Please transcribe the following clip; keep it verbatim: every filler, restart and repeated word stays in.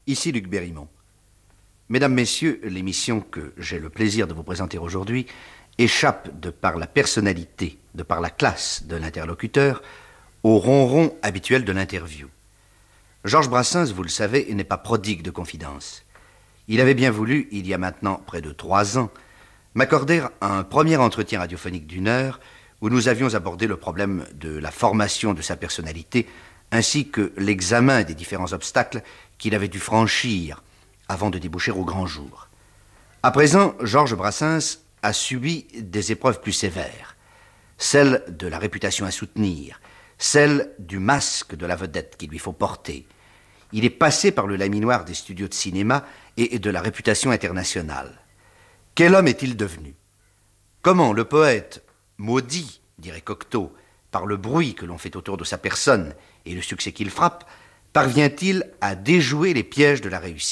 Ici Luc Bérimont. Mesdames, Messieurs, l'émission que j'ai le plaisir de vous présenter aujourd'hui échappe, de par la personnalité, de par la classe de l'interlocuteur, au ronron habituel de l'interview. Georges Brassens, vous le savez, n'est pas prodigue de confidences. Il avait bien voulu, il y a maintenant près de trois ans, m'accorder un premier entretien radiophonique d'une heure où nous avions abordé le problème de la formation de sa personnalité ainsi que l'examen des différents obstacles qu'il avait dû franchir avant de déboucher au grand jour. À présent, Georges Brassens a subi des épreuves plus sévères, celle de la réputation à soutenir, celle du masque de la vedette qu'il lui faut porter. Il est passé par le laminoir des studios de cinéma et de la réputation internationale. Quel homme est-il devenu? Comment le poète, maudit, dirait Cocteau, par le bruit que l'on fait autour de sa personne et le succès qu'il frappe, parvient-il à déjouer les pièges de la réussite?